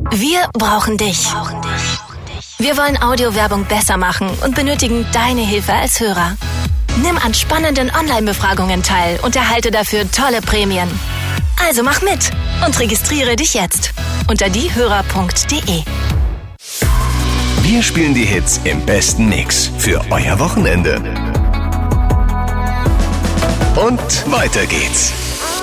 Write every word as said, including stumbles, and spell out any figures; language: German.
Wir brauchen dich. Wir wollen Audiowerbung besser machen und benötigen deine Hilfe als Hörer. Nimm an spannenden Online-Befragungen teil und erhalte dafür tolle Prämien. Also mach mit und registriere dich jetzt unter diehörer punkt de. Wir spielen die Hits im besten Mix für euer Wochenende. Und weiter geht's.